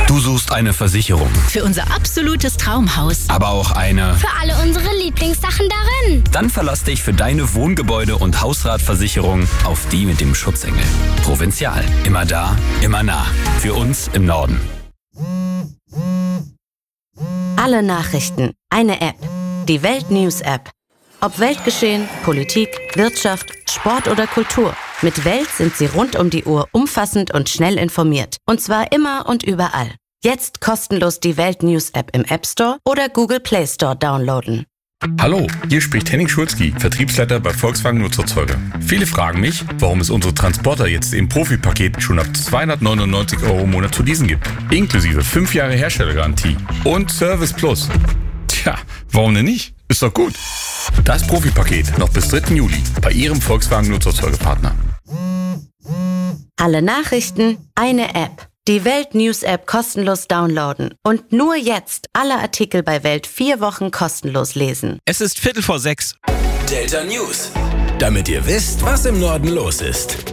Du suchst eine Versicherung, Für unser absolutes Traumhaus. aber auch eine. Für alle unsere Lieblingssachen darin. Dann verlass dich für deine Wohngebäude- und Hausratversicherung auf die mit dem Schutzengel. Provinzial. Immer da, immer nah. Für uns im Norden. Alle Nachrichten, eine App. Die Welt News App. Ob Weltgeschehen, Politik, Wirtschaft, Sport oder Kultur. Mit Welt sind Sie rund um die Uhr umfassend und schnell informiert. Und zwar immer und überall. Jetzt kostenlos die Welt News App im App Store oder Google Play Store downloaden. Hallo, hier spricht Henning Schulzki, Vertriebsleiter bei Volkswagen Nutzerzeuger. Viele fragen mich, warum es unsere Transporter jetzt im Profi-Paket schon ab 299 € im Monat zu leasen gibt. Inklusive 5 Jahre Herstellergarantie und Service Plus. Tja, warum denn nicht? Ist doch gut. Das Profi-Paket noch bis 3. Juli bei Ihrem Volkswagen Nutzerzeugerpartner. Alle Nachrichten, eine App. Die Welt News App kostenlos downloaden. Und nur jetzt alle Artikel bei Welt 4 Wochen kostenlos lesen. Es ist 5:45. Delta News. Damit ihr wisst, was im Norden los ist.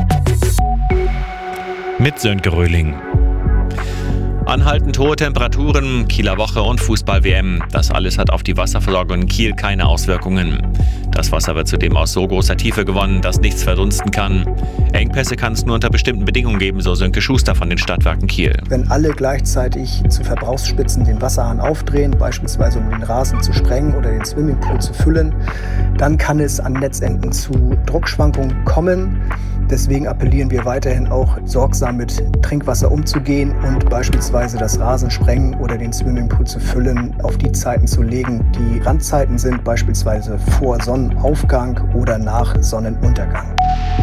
Mit Sönke Röhling. Anhaltend hohe Temperaturen, Kieler Woche und Fußball-WM. Das alles hat auf die Wasserversorgung in Kiel keine Auswirkungen. Das Wasser wird zudem aus so großer Tiefe gewonnen, dass nichts verdunsten kann. Engpässe kann es nur unter bestimmten Bedingungen geben, so Sönke Schuster von den Stadtwerken Kiel. Wenn alle gleichzeitig zu Verbrauchsspitzen den Wasserhahn aufdrehen, beispielsweise um den Rasen zu sprengen oder den Swimmingpool zu füllen, dann kann es an Netzenden zu Druckschwankungen kommen. Deswegen appellieren wir weiterhin auch sorgsam mit Trinkwasser umzugehen und beispielsweise das Rasensprengen oder den Swimmingpool zu füllen auf die Zeiten zu legen, die Randzeiten sind, beispielsweise vor Sonnenaufgang oder nach Sonnenuntergang.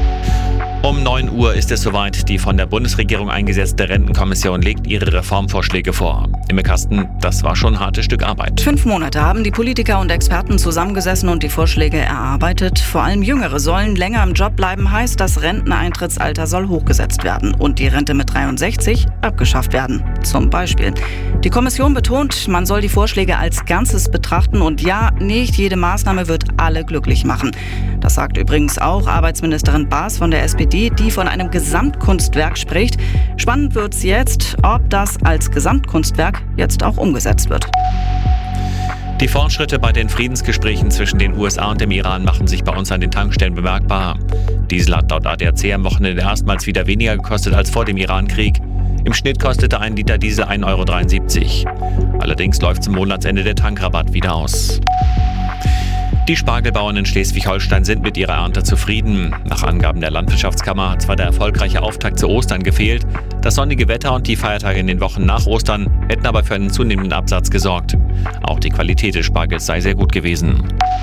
Um 9 Uhr ist es soweit. Die von der Bundesregierung eingesetzte Rentenkommission legt ihre Reformvorschläge vor. Imme Kasten, das war schon ein hartes Stück Arbeit. 5 Monate haben die Politiker und Experten zusammengesessen und die Vorschläge erarbeitet. Vor allem Jüngere sollen länger im Job bleiben, heißt, das Renteneintrittsalter soll hochgesetzt werden und die Rente mit 63 abgeschafft werden. Zum Beispiel. Die Kommission betont, man soll die Vorschläge als Ganzes betrachten und ja, nicht jede Maßnahme wird alle glücklich machen. Das sagt übrigens auch Arbeitsministerin Baas von der SPD, die von einem Gesamtkunstwerk spricht. Spannend wird's jetzt, ob das als Gesamtkunstwerk jetzt auch umgesetzt wird. Die Fortschritte bei den Friedensgesprächen zwischen den USA und dem Iran machen sich bei uns an den Tankstellen bemerkbar. Diesel hat laut ADAC am Wochenende erstmals wieder weniger gekostet als vor dem Iran-Krieg. Im Schnitt kostete ein Liter Diesel 1,73 €. Allerdings läuft zum Monatsende der Tankrabatt wieder aus. Die Spargelbauern in Schleswig-Holstein sind mit ihrer Ernte zufrieden. Nach Angaben der Landwirtschaftskammer hat zwar der erfolgreiche Auftakt zu Ostern gefehlt, das sonnige Wetter und die Feiertage in den Wochen nach Ostern hätten aber für einen zunehmenden Absatz gesorgt. Auch die Qualität des Spargels sei sehr gut gewesen.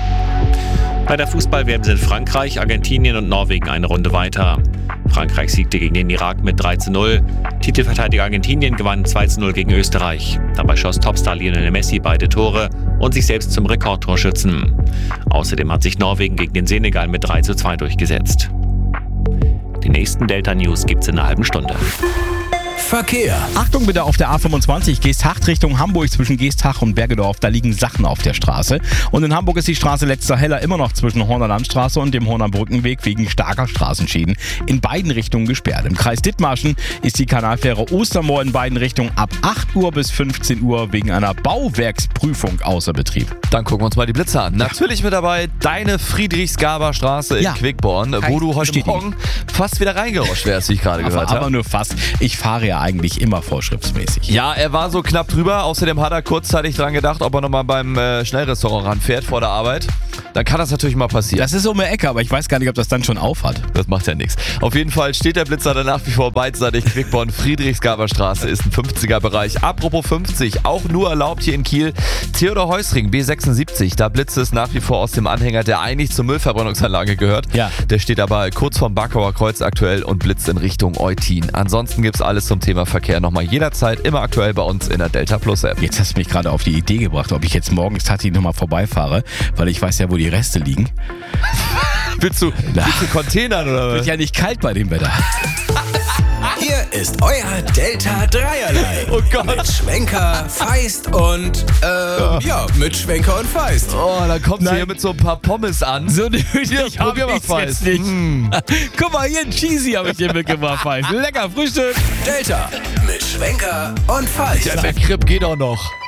Bei der Fußball-WM sind Frankreich, Argentinien und Norwegen eine Runde weiter. Frankreich siegte gegen den Irak mit 3:0. Titelverteidiger Argentinien gewann 2:0 gegen Österreich. Dabei schoss Topstar Lionel Messi beide Tore und sich selbst zum Rekordtorschützen. Außerdem hat sich Norwegen gegen den Senegal mit 3:2 durchgesetzt. Die nächsten Delta News gibt's in einer halben Stunde. Verkehr. Achtung bitte auf der A25 Geesthacht Richtung Hamburg zwischen Geesthacht und Bergedorf. Da liegen Sachen auf der Straße. Und in Hamburg ist die Straße Letzter Heller immer noch zwischen Horner Landstraße und dem Horner Brückenweg wegen starker Straßenschäden in beiden Richtungen gesperrt. Im Kreis Dithmarschen ist die Kanalfähre Ostermoor in beiden Richtungen ab 8 Uhr bis 15 Uhr wegen einer Bauwerksprüfung außer Betrieb. Dann gucken wir uns mal die Blitze an. Natürlich mit dabei deine Friedrichsgaber-Straße in Quickborn, wo du heute Morgen fast wieder reingerauscht wärst, wie ich gerade gehört habe. Aber nur fast. Ich fahre ja eigentlich immer vorschriftsmäßig. Ja, er war so knapp drüber. Außerdem hat er kurzzeitig dran gedacht, ob er nochmal beim Schnellrestaurant ranfährt vor der Arbeit. Dann kann das natürlich mal passieren. Das ist um die Ecke, aber ich weiß gar nicht, ob das dann schon aufhat. Das macht ja nichts. Auf jeden Fall steht der Blitzer dann nach wie vor beidseitig. Quickborn, Friedrichsgaberstraße ist ein 50er-Bereich. Apropos 50, auch nur erlaubt hier in Kiel. Theodor Heusring, B76. Da blitzt es nach wie vor aus dem Anhänger, der eigentlich zur Müllverbrennungsanlage gehört. Ja. Der steht aber kurz vorm Backauer Kreuz aktuell und blitzt in Richtung Eutin. Ansonsten gibt's alles zum Thema Verkehr nochmal jederzeit, immer aktuell bei uns in der Delta Plus App. Jetzt hast du mich gerade auf die Idee gebracht, ob ich jetzt morgens tatsächlich nochmal vorbeifahre, weil ich weiß ja, wo die Reste liegen. Willst du Containern oder was? Wird ja nicht kalt bei dem Wetter. Hier ist euer Delta Dreierlei. Oh Gott. Mit Schwenker, Feist und, mit Schwenker und Feist. Oh, dann kommt sie hier mit so ein paar Pommes an. So nötig habe probier mal, ich jetzt nicht. Guck mal, hier ein Cheesy habe ich hier mitgebracht, Feist. Lecker Frühstück. Delta mit Schwenker und Feist. Der McRib geht auch noch.